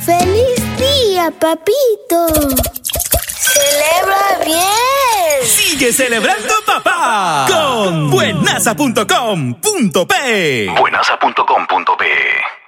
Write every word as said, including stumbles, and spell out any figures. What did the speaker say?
¡Feliz día, papito! ¡Celebra bien! ¡Sigue celebrando, papá! Con buenaza punto com punto pe. buenaza punto com punto pe